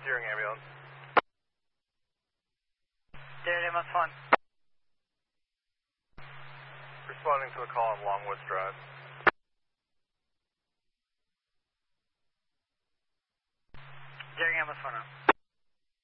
Deering ambulance. Deering ambulance 1. Responding to a call on Longwoods Drive. Deering ambulance 1.